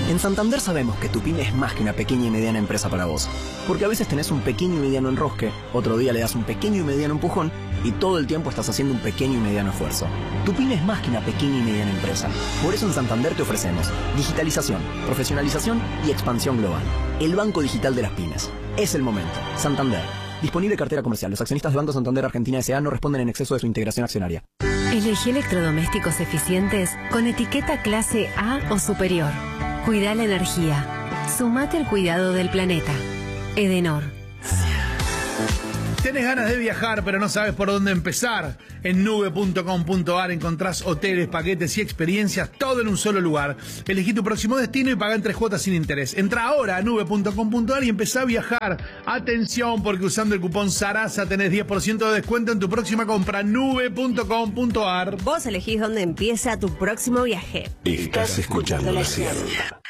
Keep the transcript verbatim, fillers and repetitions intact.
En Santander sabemos que tu pyme es más que una pequeña y mediana empresa para vos. Porque a veces tenés un pequeño y mediano enrosque, otro día le das un pequeño y mediano empujón y todo el tiempo estás haciendo un pequeño y mediano esfuerzo. Tu pyme es más que una pequeña y mediana empresa. Por eso en Santander te ofrecemos digitalización, profesionalización y expansión global. El banco digital de las pymes. Es el momento. Santander. Disponible cartera comercial. Los accionistas de Banco Santander Argentina S A no responden en exceso de su integración accionaria. Elegí electrodomésticos eficientes con etiqueta clase A o superior. Cuida la energía. Sumate al cuidado del planeta. Edenor. ¿Tenés ganas de viajar pero no sabes por dónde empezar? En nube punto com punto ar encontrás hoteles, paquetes y experiencias, todo en un solo lugar. Elegí tu próximo destino y pagá en tres cuotas sin interés. Entra ahora a nube punto com punto ar y empezá a viajar. Atención, porque usando el cupón Sarasa tenés diez por ciento de descuento en tu próxima compra. nube punto com punto ar. Vos elegís dónde empieza tu próximo viaje. Estás escuchando la ciencia.